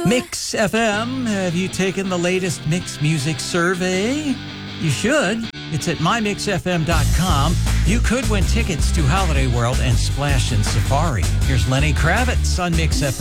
Mix FM, have you taken the latest Mix Music survey? You should. It's at mymixfm.com. You could win tickets to Holiday World and Splash in Safari. Here's Lenny Kravitz on Mix FM.